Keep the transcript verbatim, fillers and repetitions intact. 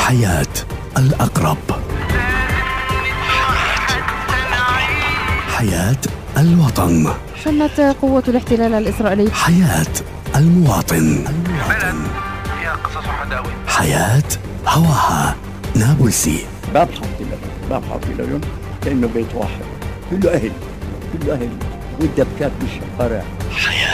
حياة الأقرب، حياة الوطن، شنت قوة الاحتلال الإسرائيلي حياة المواطن، المواطن. فيها قصص وحداوي، حياة هواها نابلسي. باب حافظ باب حافظ اليوم كأنه بيت واحد، كله أهل كله أهل والدبكات بالشوارع. حياة